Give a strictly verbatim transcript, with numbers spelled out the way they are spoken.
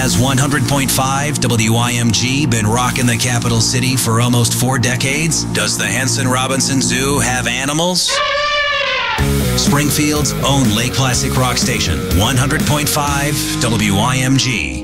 Has one hundred point five W I M G been rocking the capital city for almost four decades? Does the Henson Robinson Zoo have animals? Springfield's own Lake Classic Rock Station, one hundred point five W I M G.